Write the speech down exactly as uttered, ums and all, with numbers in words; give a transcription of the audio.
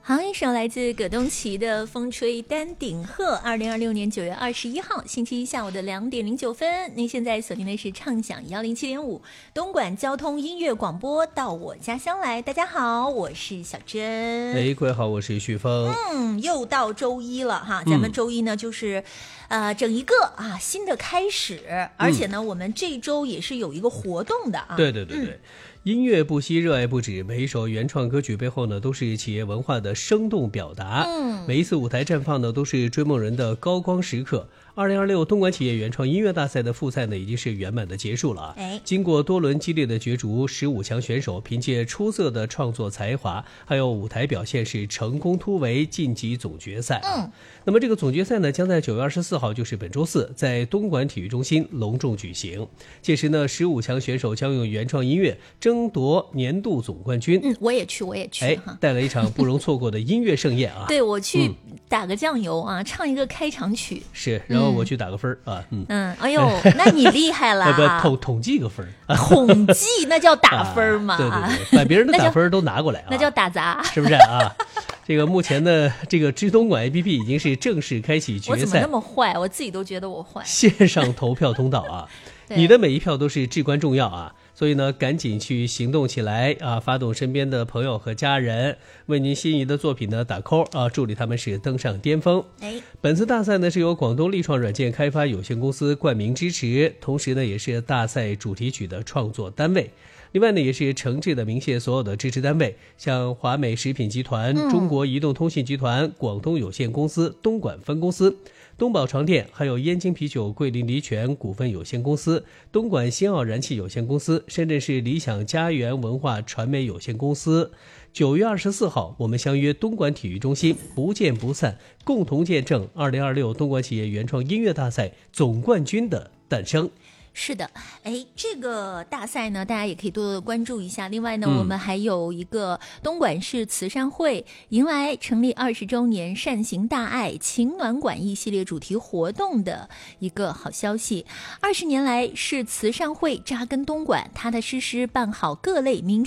好，一首来自葛东奇的《风吹丹顶鹤》。二零二六年九月二十一号星期一下午的两点零九分，您现在锁定的是畅享幺零七点五东莞交通音乐广播，到我家乡来。大家好，我是小珍。 哎，各位好，我是旭峰。 嗯，又到周一了哈，咱们周一呢、嗯、就是，呃，整一个啊新的开始，而且呢、嗯，我们这周也是有一个活动的啊。 对对对对。嗯，音乐不息，热爱不止。每一首原创歌曲背后呢，都是企业文化的生动表达。嗯，每一次舞台绽放呢，都是追梦人的高光时刻。二零二六东莞企业原创音乐大赛的复赛呢，已经是圆满的结束了。哎，经过多轮激烈的角逐，十五强选手凭借出色的创作才华，还有舞台表现，是成功突围晋级总决赛。嗯，那么这个总决赛呢，将在九月二十四号，就是本周四，在东莞体育中心隆重举行。届时呢，十五强选手将用原创音乐争夺年度总冠军。 嗯，我也去，我也去。 哎，带来一场不容错过的音乐盛宴啊！ 对，我去打个酱油啊，嗯、唱一个开场曲。 是，然后我去打个分、嗯、啊。嗯嗯，哎呦，那你厉害了、 啊！不，统统计个分。 统计那叫打分嘛？ 啊、对对对，把别人的打分都拿过来啊， 那叫打杂， 是不是啊？这个目前的这个知东莞 A P P 已经是正式开启决赛。 我怎么那么坏？我自己都觉得我坏。 线上投票通道啊，你的每一票都是至关重要啊。所以呢，赶紧去行动起来啊！发动身边的朋友和家人，为您心仪的作品呢打 call 啊，助力他们是登上巅峰。哎，本次大赛呢是由广东力创软件开发有限公司冠名支持，同时呢也是大赛主题曲的创作单位。另外呢，也是诚挚的鸣谢所有的支持单位，像华美食品集团、嗯、中国移动通信集团、广东有限公司东莞分公司、东宝床垫，还有燕京啤酒桂林梨泉股份有限公司、东莞新奥燃气有限公司、深圳市理想家园文化传媒有限公司。九月二十四号，我们相约东莞体育中心，不见不散，共同见证二零二六东莞企业原创音乐大赛总冠军的诞生。 是的，哎，这个大赛呢，大家也可以多多的关注一下。另外呢，嗯、我们还有一个东莞市慈善会迎来成立二十周年善行大爱情暖馆一系列主题活动的一个好消息。二十年来，市慈善会扎根东莞，踏踏实实办好各类民